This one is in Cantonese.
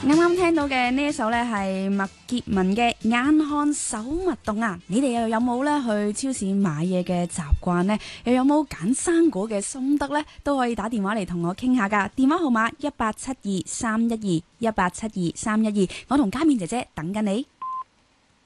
啱啱聽到嘅呢一首呢係麥潔文嘅《眼看手勿動》啊！你哋又有冇呢去超市買嘢嘅習慣呢？又有冇揀生果嘅心得呢？都可以打電話嚟同我傾下噶。電話號碼18723121，18723121，我同嘉面姐姐等緊你。